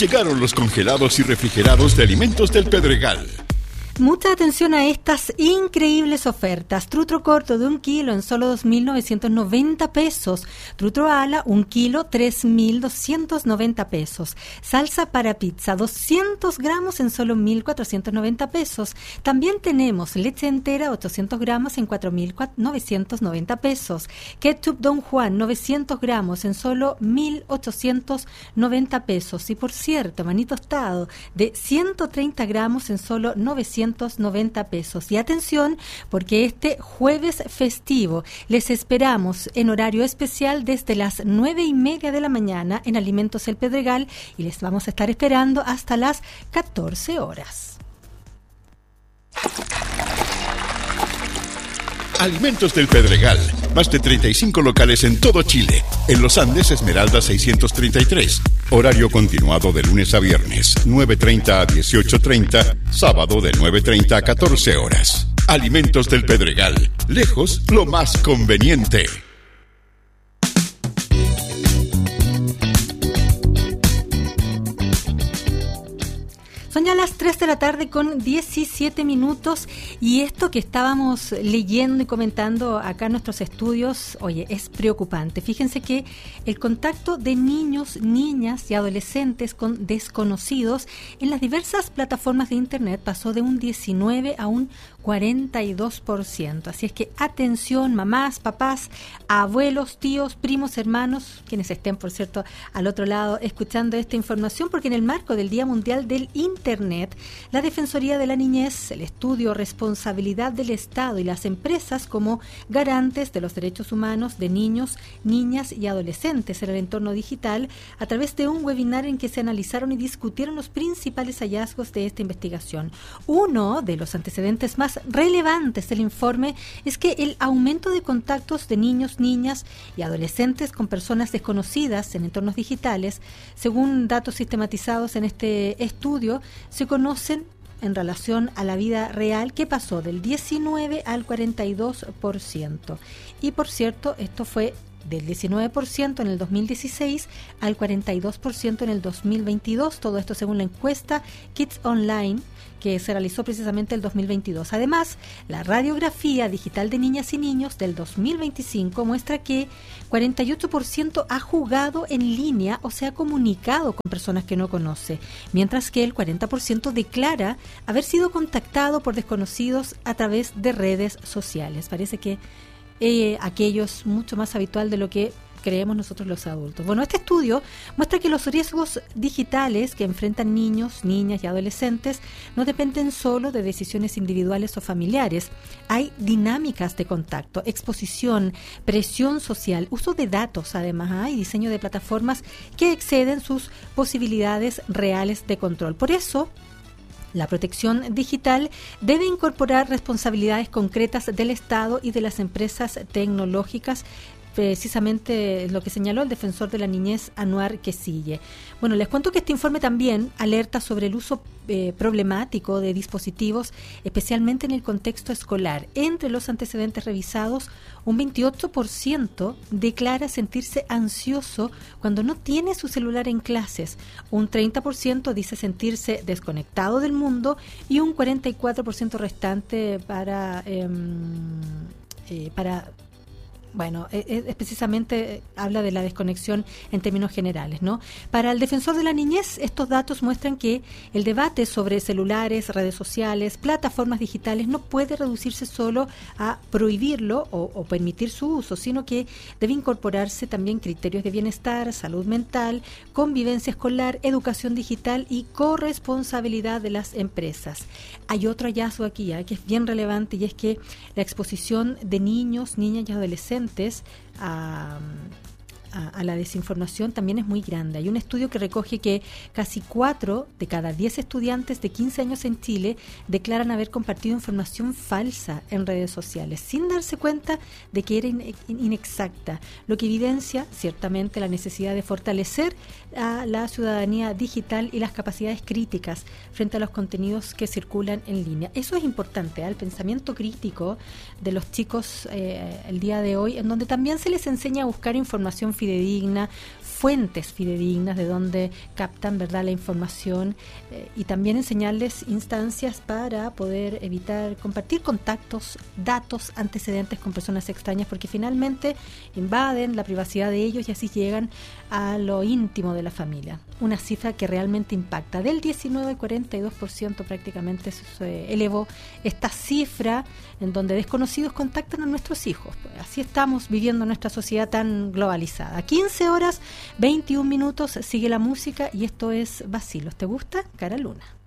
Llegaron los congelados y refrigerados de Alimentos del Pedregal. Mucha atención a estas increíbles ofertas. Trutro corto de 1 kilo en solo 2.990 pesos. Trutro ala, 1 kilo, 3.290 pesos. Salsa para pizza, 200 gramos en solo 1.490 pesos. También tenemos leche entera, 800 gramos en 4.990 pesos. Ketchup Don Juan, 900 gramos en solo 1.890 pesos. Y por cierto, maní tostado de 130 gramos en solo 990 pesos. Y atención, porque este jueves festivo les esperamos en horario especial desde las 9:30 de la mañana en Alimentos El Pedregal y les vamos a estar esperando hasta las 14 horas. Alimentos del Pedregal. Más de 35 locales en todo Chile. En Los Andes, Esmeralda 633. Horario continuado de lunes a viernes, 9:30 a 18:30. Sábado de 9:30 a 14 horas. Alimentos del Pedregal. Lejos, lo más conveniente. Son ya las 3 de la tarde con 17 minutos y esto que estábamos leyendo y comentando acá en nuestros estudios, oye, es preocupante. Fíjense que el contacto de niños, niñas y adolescentes con desconocidos en las diversas plataformas de Internet pasó de un 19 a un 42%. Así es que atención, mamás, papás, abuelos, tíos, primos, hermanos, quienes estén, por cierto, al otro lado escuchando esta información, porque en el marco del Día Mundial del Internet, la Defensoría de la Niñez, el estudio Responsabilidad del Estado y las empresas como garantes de los derechos humanos de niños, niñas y adolescentes en el entorno digital, a través de un webinar en que se analizaron y discutieron los principales hallazgos de esta investigación. Uno de los antecedentes más relevantes del informe es que el aumento de contactos de niños, niñas y adolescentes con personas desconocidas en entornos digitales, según datos sistematizados en este estudio, se conocen en relación a la vida real, que pasó del 19 al 42%. Y por cierto, esto fue del 19% en el 2016 al 42% en el 2022, todo esto según la encuesta Kids Online, que se realizó precisamente el 2022. Además, la radiografía digital de niñas y niños del 2025 muestra que 48% ha jugado en línea o se ha comunicado con personas que no conoce, mientras que el 40% declara haber sido contactado por desconocidos a través de redes sociales. Parece que aquello es mucho más habitual de lo que creemos nosotros los adultos. Bueno, este estudio muestra que los riesgos digitales que enfrentan niños, niñas y adolescentes no dependen solo de decisiones individuales o familiares. Hay dinámicas de contacto, exposición, presión social, uso de datos además, y diseño de plataformas que exceden sus posibilidades reales de control. Por eso, la protección digital debe incorporar responsabilidades concretas del Estado y de las empresas tecnológicas, precisamente lo que señaló el defensor de la niñez, Anuar Quesille. Bueno, les cuento que este informe también alerta sobre el uso problemático de dispositivos, especialmente en el contexto escolar. Entre los antecedentes revisados, un 28% declara sentirse ansioso cuando no tiene su celular en clases, un 30% dice sentirse desconectado del mundo y un 44% restante precisamente habla de la desconexión en términos generales, ¿no? Para el defensor de la niñez, estos datos muestran que el debate sobre celulares, redes sociales, plataformas digitales no puede reducirse solo a prohibirlo o permitir su uso, sino que debe incorporarse también criterios de bienestar, salud mental, convivencia escolar, educación digital y corresponsabilidad de las empresas. Hay otro hallazgo aquí que es bien relevante, y es que la exposición de niños, niñas y adolescentes a la desinformación también es muy grande. Hay un estudio que recoge que casi 4 de cada 10 estudiantes de 15 años en Chile declaran haber compartido información falsa en redes sociales, sin darse cuenta de que era inexacta, lo que evidencia ciertamente la necesidad de fortalecer a la ciudadanía digital y las capacidades críticas frente a los contenidos que circulan en línea. Eso es importante, el pensamiento crítico de los chicos el día de hoy, en donde también se les enseña a buscar información fidedigna, fuentes fidedignas de donde captan, ¿verdad?, la información, y también enseñarles instancias para poder evitar compartir contactos, datos, antecedentes con personas extrañas, porque finalmente invaden la privacidad de ellos y así llegan a lo íntimo de la familia. Una cifra que realmente impacta. Del 19 al 42% prácticamente se elevó esta cifra en donde desconocidos contactan a nuestros hijos. Pues así estamos viviendo nuestra sociedad tan globalizada. 15 horas, 21 minutos, sigue la música y esto es Vacilos. ¿Te gusta? Cara Luna.